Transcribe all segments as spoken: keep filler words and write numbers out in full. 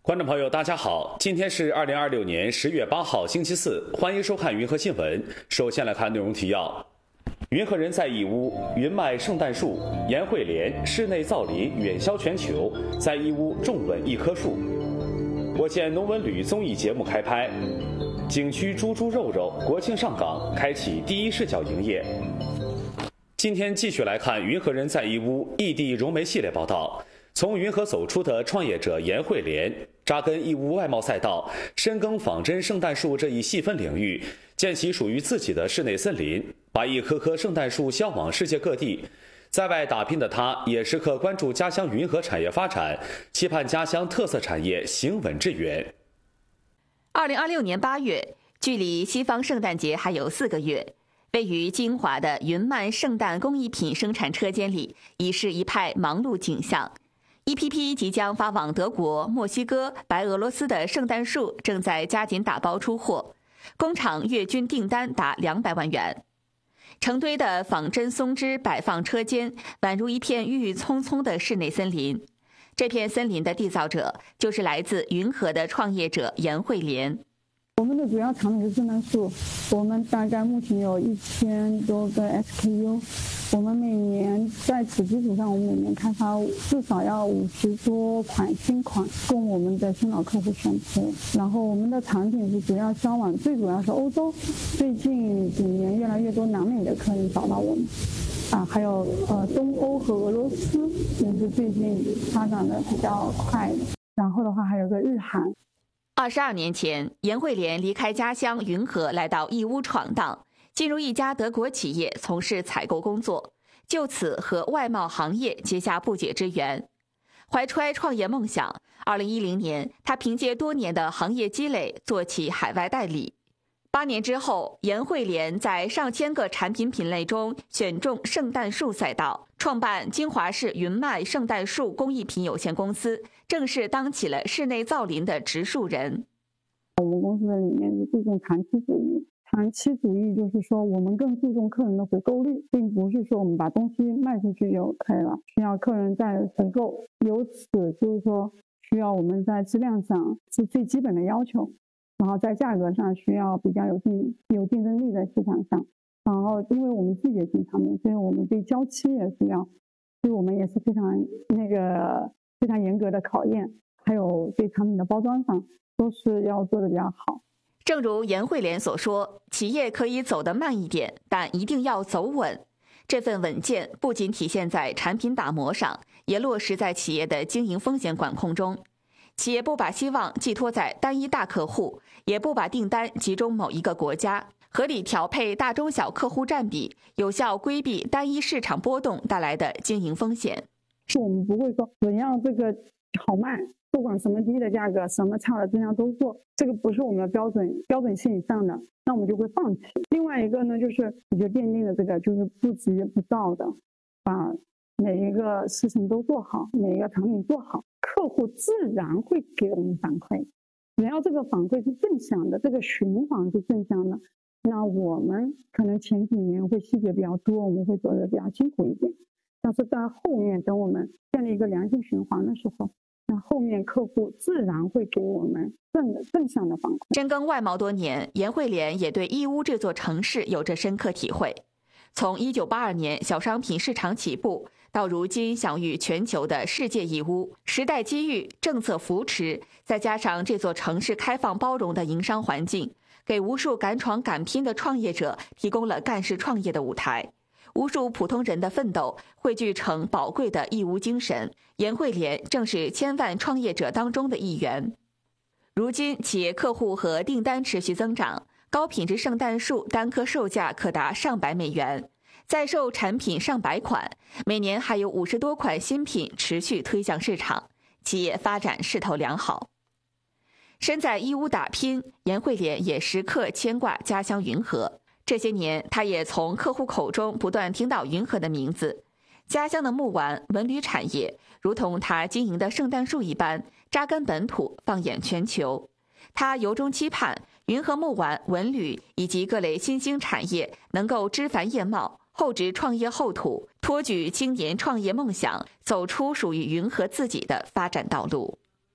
观众朋友，大家好，今天是二零二六年十月八号，星期四，欢迎收看云和新闻。首先来看内容提要：云和人在义乌，云麦圣诞树，颜惠莲室内造林远销全球，在义乌种稳一棵树。我县农文旅综艺节目开拍，景区猪猪肉肉国庆上岗，开启第一视角营业。今天继续来看云和人在义乌异地融媒系列报道。从云和走出的创业者颜惠莲，扎根义乌外贸赛道，深耕仿真圣诞树这一细分领域，建起属于自己的室内森林，把一棵棵圣诞树销往世界各地。在外打拼的他，也时刻关注家乡云和产业发展，期盼家乡特色产业行稳致远。 二零二六年八月，距离西方圣诞节还有四个月。位于金华的云麦圣诞工艺品生产车间里，已是一派忙碌景象。一批批即将发往德国、墨西哥、白俄罗斯的圣诞树正在加紧打包出货，工厂月均订单达两百万元。成堆的仿真松枝摆放车间，宛如一片郁郁葱葱的室内森林。这片森林的缔造者就是来自云和的创业者颜惠莲。 我们的主要产品是圣诞树，我们大概目前有一千多个 S K U。我们每年在此基础上，我们每年开发至少要五十多款新款，供我们的新老客户选择。然后我们的产品是主要销往，最主要是欧洲，最近几年越来越多南美的客人找到我们，啊，还有呃东欧和俄罗斯也是最近发展的比较快的。然后的话还有个日韩。 二十二年前，颜惠莲离开家乡云和，来到义乌闯荡，进入一家德国企业从事采购工作，就此和外贸行业结下不解之缘。怀揣创业梦想，二零一零年，他凭借多年的行业积累，做起海外代理。八年之后，颜惠莲在上千个产品品类中选中圣诞树赛道，创办金华市云麦圣诞树工艺品有限公司，正式当起了室内造林的植树人。 我们公司的理念是注重长期主义，长期主义就是说我们更注重客人的回购率，并不是说我们把东西卖出去就可以了，需要客人再回购。由此就是说需要我们在质量上是最基本的要求，然后在价格上需要比较有竞有竞争力的市场上，然后因为我们季节性产品，所以我们对交期也是要，对我们也是非常那个非常严格的考验，还有对产品的包装上都是要做的比较好。 正如颜惠莲所说，企业可以走得慢一点，但一定要走稳。这份稳健不仅体现在产品打磨上，也落实在企业的经营风险管控中。企业不把希望寄托在单一大客户，也不把订单集中某一个国家，合理调配大中小客户占比，有效规避单一市场波动带来的经营风险。 是我们不会说只要这个好卖，不管什么低的价格，什么差的质量都做，这个不是我们的标准标准线以上的，那我们就会放弃。另外一个呢，就是你就奠定了这个就是不急不躁的，把每一个事情都做好，每一个产品做好，客户自然会给我们反馈。只要这个反馈是正向的，这个循环是正向的，那我们可能前几年会细节比较多，我们会做的比较辛苦一点，但是在后面等我们建立一个良性循环的时候，那后面客户自然会给我们正正向的反馈。 深耕外贸多年，颜惠莲也对义乌这座城市有着深刻体会。从一九八二年小商品市场起步，到如今享誉全球的世界义乌，时代机遇、政策扶持，再加上这座城市开放包容的营商环境，给无数敢闯敢拼的创业者提供了干式创业的舞台。无数普通人的奋斗汇聚成宝贵的义乌精神，颜惠莲正是千万创业者当中的一员。如今企业客户和订单持续增长，高品质圣诞树单棵售价可达上百美元，在售产品上百款，每年还有五十多款新品持续推向市场，企业发展势头良好。身在义乌打拼，颜惠莲也时刻牵挂家乡云和。这些年，他也从客户口中不断听到云和的名字。家乡的木玩文旅产业，如同他经营的圣诞树一般，扎根本土，放眼全球。他由衷期盼云和木玩文旅以及各类新兴产业能够枝繁叶茂，厚植创业厚土，托举青年创业梦想，走出属于云和自己的发展道路。 各位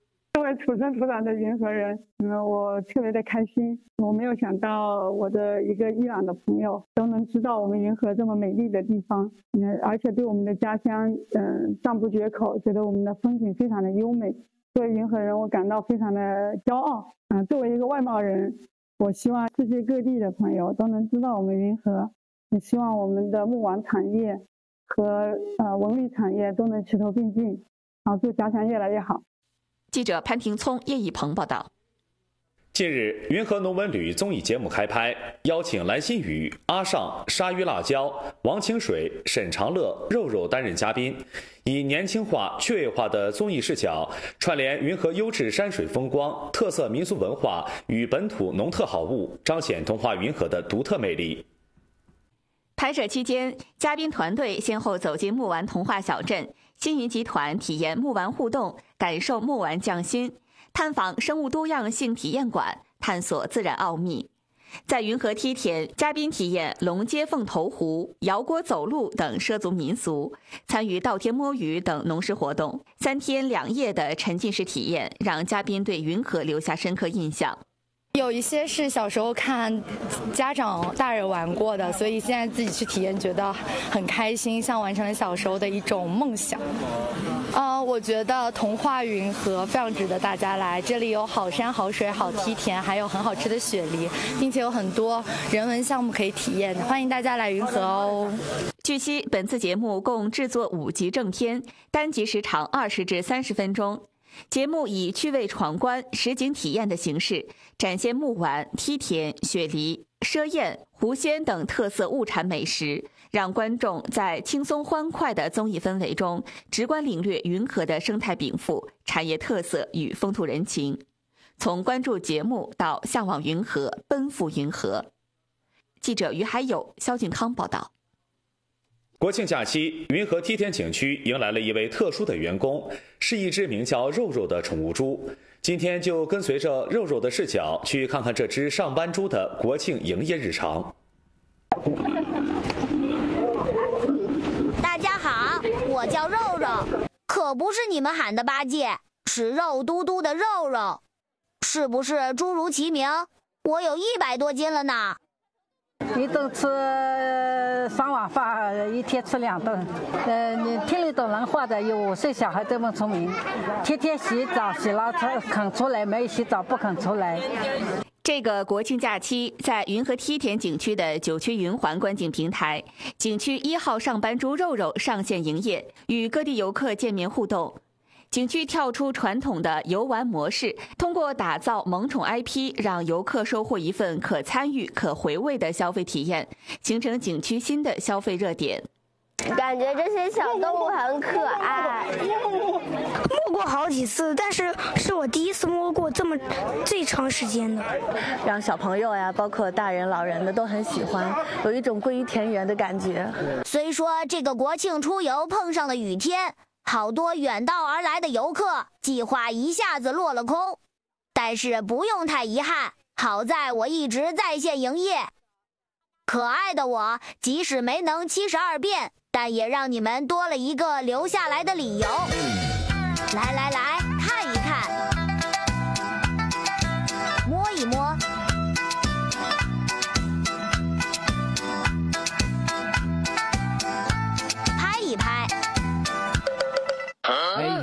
为土生土长的云和人，嗯，我特别的开心。我没有想到我的一个伊朗的朋友都能知道我们云和这么美丽的地方，嗯，而且对我们的家乡，嗯，赞不绝口，觉得我们的风景非常的优美。作为云和人，我感到非常的骄傲。嗯，作为一个外贸人，我希望世界各地的朋友都能知道我们云和，也希望我们的木碗产业和呃文旅产业都能齐头并进，然后祝家乡越来越好。 记者潘廷聪、叶一鹏报道。 近日，云和农文旅综艺节目开拍，邀请蓝心宇、阿尚、鲨鱼辣椒、王清水、沈长乐、肉肉担任嘉宾，以年轻化、趣味化的综艺视角，串联云和优质山水风光、特色民俗文化与本土农特好物，彰显童话云和的独特魅力。 拍摄期间，嘉宾团队先后走进木丸童话小镇，新云集团体验木丸互动，感受木丸匠心，探访生物多样性体验馆，探索自然奥秘。在云和梯田，嘉宾体验龙接凤投壶、摇锅走路等畲族民俗，参与稻田摸鱼等农事活动。三天两夜的沉浸式体验，让嘉宾对云和留下深刻印象。 有一些是小时候看家长大人玩过的，所以现在自己去体验觉得很开心，像完成了小时候的一种梦想。呃，我觉得童话云和非常值得大家来，这里有好山好水好梯田，还有很好吃的雪梨，并且有很多人文项目可以体验，欢迎大家来云和哦。 据悉，本次节目共制作五集正片，单集时长二十至三十分钟。节目以趣味闯关、实景体验的形式，展现木丸、梯田、雪梨、赊宴、狐仙等特色物产美食，让观众在轻松欢快的综艺氛围中，直观领略云和的生态禀赋、产业特色与风土人情。从关注节目到向往云和、奔赴云和。记者于海友、肖俊康报道。 国庆假期，云和梯田景区迎来了一位特殊的员工，是一只名叫肉肉的宠物猪。今天就跟随着肉肉的视角，去看看这只上班猪的国庆营业日常。 大家好，我叫肉肉，可不是你们喊的八戒，是肉嘟嘟的肉肉，是不是诸如其名？我有一百多斤了呢。 一顿吃三碗饭，一天吃两顿。呃，你听得懂人话的有五岁小孩这么聪明，天天洗澡洗了肯出来，没有洗澡不肯出来。 这个国庆假期，在云和梯田景区的九曲云环观景平台，景区一号上班猪肉肉上线营业，与各地游客见面互动。景区跳出传统的游玩模式，通过打造萌宠 I P， 让游客收获一份可参与、可回味的消费体验，形成景区新的消费热点。 感觉这些小动物很可爱。 摸过好几次，但是是我第一次摸过这么最长时间的。 让小朋友呀，包括大人、老人的都很喜欢，有一种归于田园的感觉。 虽说这个国庆出游碰上了雨天，好多远道而来的游客计划一下子落了空，但是不用太遗憾，好在我一直在线营业。可爱的我，即使没能七十二变，但也让你们多了一个留下来的理由。来来